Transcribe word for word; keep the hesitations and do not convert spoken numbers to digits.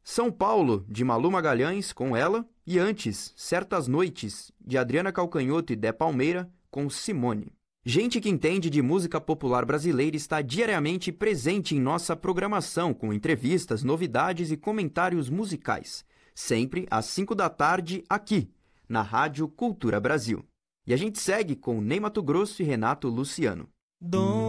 São Paulo, de Malu Magalhães, com ela, e antes, Certas Noites, de Adriana Calcanhoto e Dé Palmeira, com Simone. Gente que entende de música popular brasileira está diariamente presente em nossa programação, com entrevistas, novidades e comentários musicais, sempre às cinco da tarde, aqui, na Rádio Cultura Brasil. E a gente segue com Ney Matogrosso e Renato Luciano. Dom